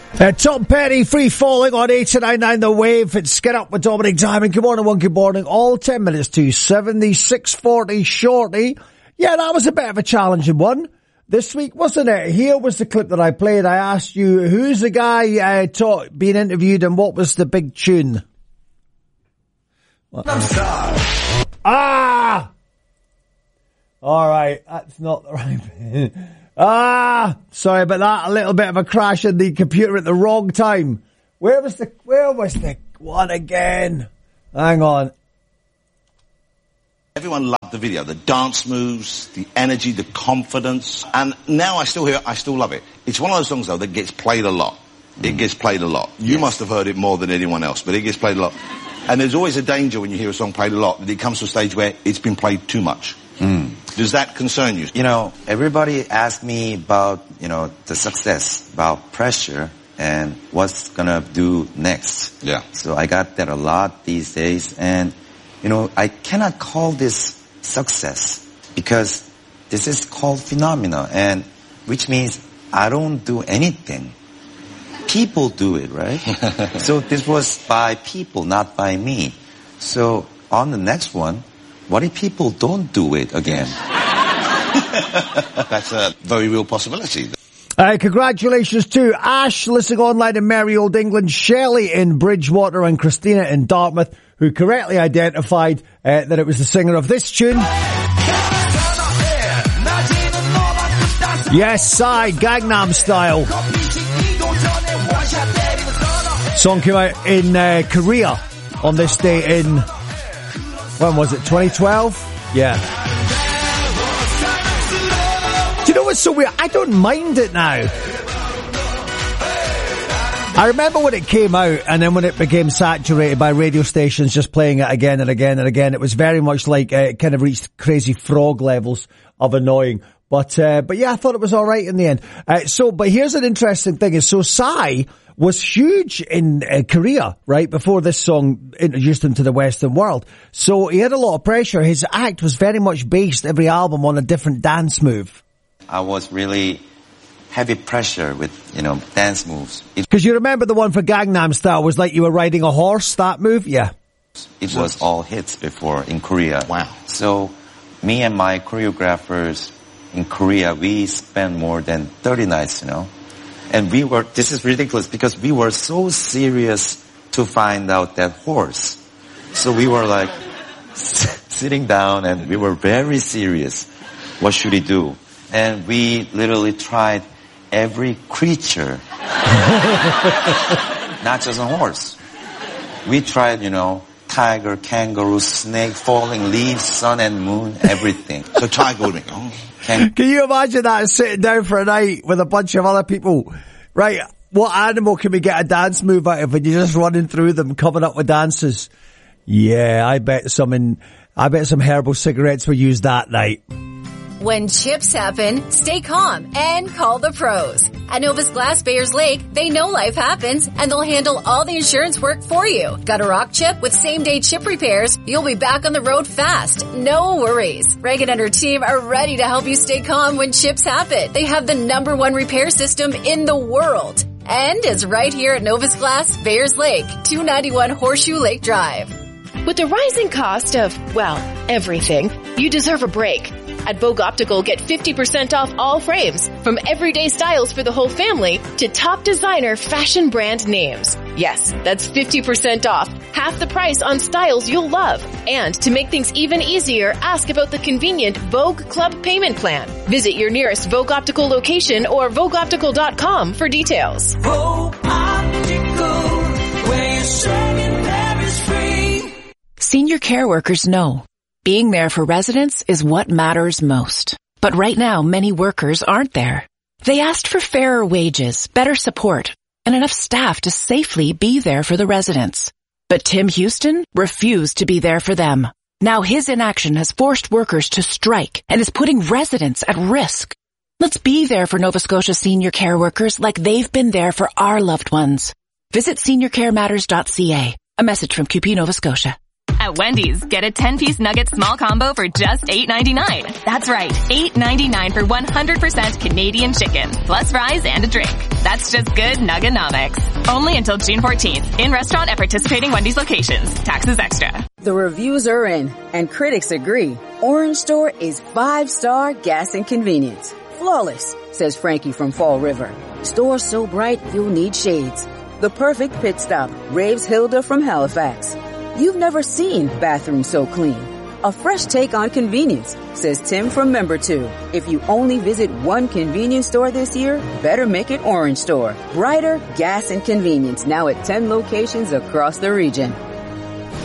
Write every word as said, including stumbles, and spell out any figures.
Uh, Tom Petty, Free Falling on eight nine nine The Wave. It's Get Up with Dominic Diamond. Good morning, one, good morning. All ten minutes to seven, the six forty shorty. Yeah, that was a bit of a challenging one this week, wasn't it? Here was the clip that I played. I asked you, who's the guy uh, taught, being interviewed and what was the big tune? I'm sorry. Ah! Alright, that's not the right bit. Ah, sorry about that. A little bit of a crash in the computer at the wrong time. Where was the, where was the one again? Hang on. Everyone loved the video, the dance moves, the energy, the confidence. And now I still hear it, I still love it. It's one of those songs, though, that gets played a lot. It gets played a lot. You yes. must have heard it more than anyone else, but it gets played a lot. And there's always a danger when you hear a song played a lot that it comes to a stage where it's been played too much. Mm. Does that concern you? You know, everybody asks me about, you know, the success, about pressure, and what's gonna do next. Yeah. So I got that a lot these days, and, you know, I cannot call this success because this is called phenomena, and which means I don't do anything. People do it, right? So this was by people, not by me. So on the next one, what if people don't do it again? That's a very real possibility. Uh, congratulations to Ash, listening online in merry old England, Shelley in Bridgewater, and Christina in Dartmouth, who correctly identified uh, that it was the singer of this tune. Yes, Psy, Gangnam Style. Song came out in uh, Korea on this day in... When was it? twenty twelve? Yeah. Do you know what's so weird? I don't mind it now. I remember when it came out, and then when it became saturated by radio stations just playing it again and again and again, it was very much like uh, it kind of reached Crazy Frog levels of annoying. But, uh, but yeah, I thought it was alright in the end. Uh, so, but here's an interesting thing is, so Psy was huge in uh, Korea, right, before this song introduced him to the Western world. So he had a lot of pressure. His act was very much based, every album, on a different dance move. I was really heavy pressure with, you know, dance moves. Because you remember the one for Gangnam Style was like you were riding a horse, that move? Yeah. It was all hits before in Korea. Wow. So me and my choreographers in Korea, we spent more than thirty nights, you know. And we were, this is ridiculous because we were so serious to find out that horse. So we were like sitting down and we were very serious. What should he do? And we literally tried every creature. Not just a horse. We tried, you know, tiger, kangaroo, snake, falling leaves, sun and moon, everything. So tiger would be, oh. Can you imagine that, sitting down for a night with a bunch of other people? Right, what animal can we get a dance move out of when you're just running through them, coming up with dances? Yeah, I bet some in, I bet some herbal cigarettes were used that night. When chips happen, stay calm and call the pros. At Novus Glass Bayers Lake, they know life happens and they'll handle all the insurance work for you. Got a rock chip with same-day chip repairs? You'll be back on the road fast. No worries. Reagan and her team are ready to help you stay calm when chips happen. They have the number one repair system in the world. And it's right here at Novus Glass Bayers Lake, two ninety-one Horseshoe Lake Drive. With the rising cost of, well, everything, you deserve a break. At Vogue Optical, get fifty percent off all frames, from everyday styles for the whole family to top designer fashion brand names. Yes, that's fifty percent off, half the price on styles you'll love. And to make things even easier, ask about the convenient Vogue Club payment plan. Visit your nearest Vogue Optical location or vogue optical dot com for details. Vogue Optical, where you're shopping there is free. Senior care workers know being there for residents is what matters most. But right now, many workers aren't there. They asked for fairer wages, better support, and enough staff to safely be there for the residents. But Tim Houston refused to be there for them. Now his inaction has forced workers to strike and is putting residents at risk. Let's be there for Nova Scotia senior care workers like they've been there for our loved ones. Visit senior care matters dot c a. A message from Q P Nova Scotia. At Wendy's, get a ten-piece nugget small combo for just eight ninety-nine. That's right, eight ninety-nine for one hundred percent Canadian chicken, plus fries and a drink. That's just good Nugganomics. Only until June fourteenth. In restaurant at participating Wendy's locations. Taxes extra. The reviews are in, and critics agree. Orange Store is five-star gas and convenience. Flawless, says Frankie from Fall River. Store so bright you'll need shades. The perfect pit stop, raves Hilda from Halifax. You've never seen bathrooms so clean. A fresh take on convenience, says Tim from Member two. If you only visit one convenience store this year, better make it Orange Store. Brighter gas and convenience now at ten locations across the region.